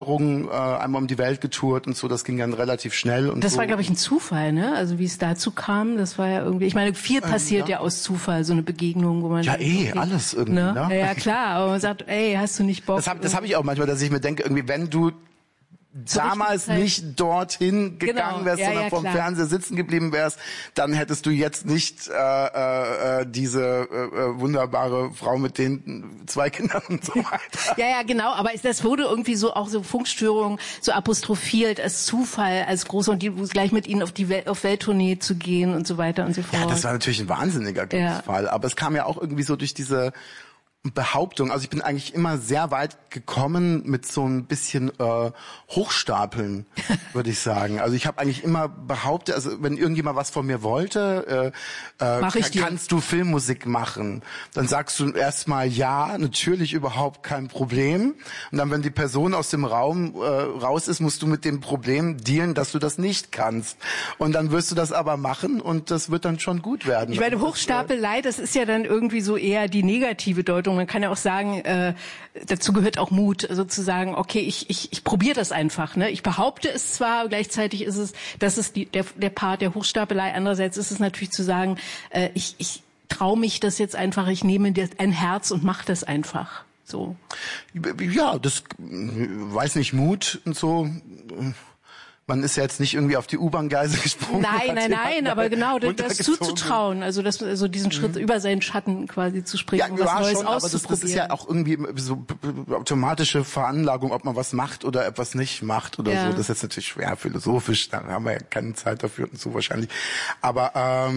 einmal um die Welt getourt und so, das ging dann relativ schnell. Und das so. war, glaube ich, ein Zufall, ne? Also wie es dazu kam, das war ja irgendwie, ich meine, viel passiert ja aus Zufall, so eine Begegnung, wo man... Ja, alles irgendwie, ne? Ja, klar, aber man sagt, ey, hast du nicht Bock? Das hab ich auch manchmal, dass ich mir denke, irgendwie, wenn du damals nicht dorthin gegangen wärst, sondern vorm Fernseher sitzen geblieben wärst, dann hättest du jetzt nicht diese wunderbare Frau mit den 2 Kindern und so weiter. Ja, genau, aber das wurde irgendwie so, auch so Funkstörungen so apostrophiert als Zufall, als große, und die gleich mit ihnen auf Welttournee zu gehen und so weiter und so fort. Ja, das war natürlich ein wahnsinniger Glücksfall, aber es kam ja auch irgendwie so durch diese Behauptung, also ich bin eigentlich immer sehr weit gekommen mit so ein bisschen Hochstapeln, würde ich sagen. Also ich habe eigentlich immer behauptet, also wenn irgendjemand was von mir wollte, kannst du Filmmusik machen? Dann sagst du erstmal ja, natürlich, überhaupt kein Problem. Und dann, wenn die Person aus dem Raum raus ist, musst du mit dem Problem dealen, dass du das nicht kannst. Und dann wirst du das aber machen und das wird dann schon gut werden. Ich meine, Hochstapelei, das ist ja dann irgendwie so eher die negative Deutung. Man kann ja auch sagen, dazu gehört auch Mut, sozusagen, okay, ich probiere das einfach, ne? Ich behaupte es zwar, gleichzeitig ist es, das ist der Part der Hochstapelei. Andererseits ist es natürlich zu sagen, ich traue mich das jetzt einfach, ich nehme ein Herz und mache das einfach. So. Ja, das weiß nicht, Mut und so. Man ist ja jetzt nicht irgendwie auf die U-Bahn-Gleise gesprungen. Nein, aber genau, das zuzutrauen, also diesen Schritt über seinen Schatten quasi zu springen, ja, was Neues auszuprobieren. Aber das ist ja auch irgendwie so automatische Veranlagung, ob man was macht oder etwas nicht macht oder so. Das ist jetzt natürlich schwer philosophisch, da haben wir ja keine Zeit dafür und so wahrscheinlich. Aber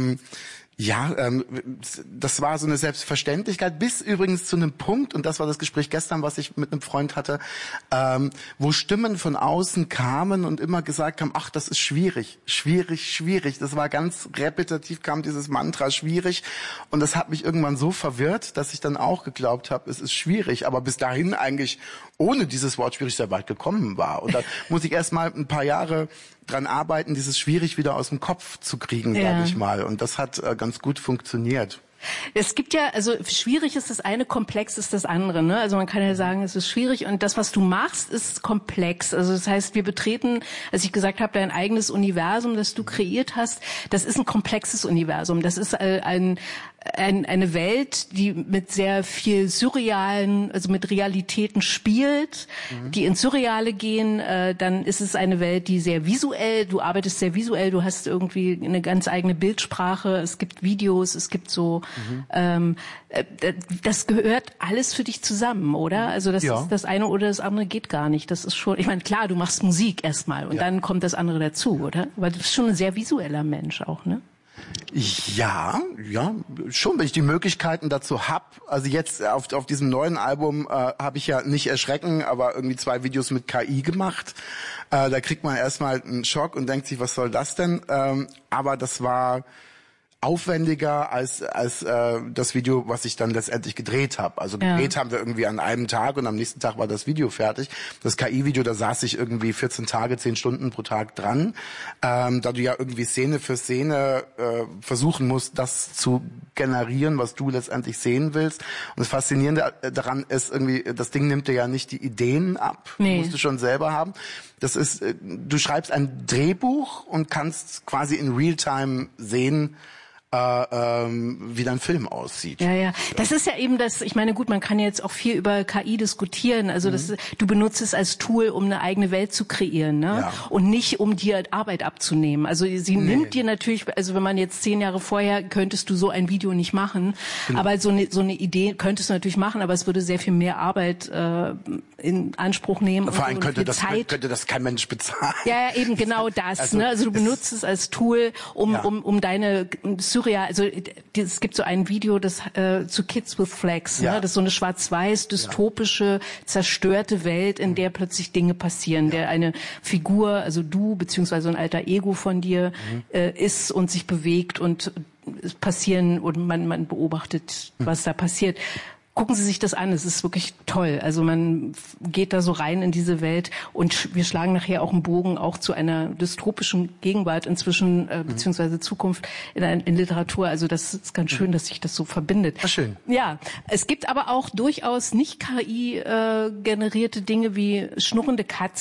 das war so eine Selbstverständlichkeit, bis übrigens zu einem Punkt, und das war das Gespräch gestern, was ich mit einem Freund hatte, wo Stimmen von außen kamen und immer gesagt haben, ach, das ist schwierig. Das war ganz repetitiv, kam dieses Mantra, schwierig. Und das hat mich irgendwann so verwirrt, dass ich dann auch geglaubt habe, es ist schwierig, aber bis dahin eigentlich ohne dieses Wort schwierig sehr weit gekommen war. Und da muss ich erst mal ein paar Jahre dran arbeiten, dieses schwierig wieder aus dem Kopf zu kriegen, sag ich mal. Und das hat ganz gut funktioniert. Es gibt ja, also schwierig ist das eine, komplex ist das andere, ne? Also man kann ja sagen, es ist schwierig und das, was du machst, ist komplex. Also das heißt, wir betreten, als ich gesagt habe, dein eigenes Universum, das du kreiert hast, das ist ein komplexes Universum. Das ist eine Welt, die mit sehr viel surrealen, also mit Realitäten spielt, die ins Surreale gehen. Dann ist es eine Welt, die sehr visuell, du arbeitest sehr visuell, du hast irgendwie eine ganz eigene Bildsprache, es gibt Videos, es gibt so, das gehört alles für dich zusammen, oder? Also das ist das eine oder das andere geht gar nicht. Das ist schon, ich meine, klar, du machst Musik erstmal und dann kommt das andere dazu, oder? Weil du bist schon ein sehr visueller Mensch auch, ne? Ja, schon, wenn ich die Möglichkeiten dazu hab. Also jetzt auf diesem neuen Album habe ich ja nicht erschrecken, aber irgendwie 2 Videos mit KI gemacht. Da kriegt man erstmal einen Schock und denkt sich, was soll das denn? Aber das war aufwendiger als das Video, was ich dann letztendlich gedreht habe. Also gedreht haben wir irgendwie an einem Tag und am nächsten Tag war das Video fertig. Das KI-Video, da saß ich irgendwie 14 Tage, 10 Stunden pro Tag dran. Da du ja irgendwie Szene für Szene versuchen musst, das zu generieren, was du letztendlich sehen willst. Und das Faszinierende daran ist irgendwie, das Ding nimmt dir ja nicht die Ideen ab. Nee. Musst du schon selber haben. Das ist, du schreibst ein Drehbuch und kannst quasi in Realtime sehen, wie dein Film aussieht. Ja. Das ist ja eben das, ich meine, gut, man kann jetzt auch viel über KI diskutieren. Also du benutzt es als Tool, um eine eigene Welt zu kreieren, ne? Ja. Und nicht, um dir Arbeit abzunehmen. Also sie nimmt dir natürlich, also wenn man jetzt 10 Jahre vorher, könntest du so ein Video nicht machen. Genau. Aber so eine Idee könntest du natürlich machen, aber es würde sehr viel mehr Arbeit in Anspruch nehmen. Vor allem könnte das kein Mensch bezahlen. Ja, eben genau das. Also, ne? Also du benutzt es als Tool, um deine also es gibt so ein Video, das zu Kids with Flags, ne? Das ist so eine schwarz-weiß, dystopische, zerstörte Welt, in der plötzlich Dinge passieren, der eine Figur, also du, beziehungsweise ein alter Ego von dir ist und sich bewegt und es passieren und man beobachtet, was da passiert. Gucken Sie sich das an, es ist wirklich toll. Also man geht da so rein in diese Welt und wir schlagen nachher auch einen Bogen auch zu einer dystopischen Gegenwart inzwischen, beziehungsweise Zukunft in Literatur. Also das ist ganz schön, dass sich das so verbindet. Ach, schön. Ja, es gibt aber auch durchaus nicht KI generierte Dinge wie schnurrende Katzen.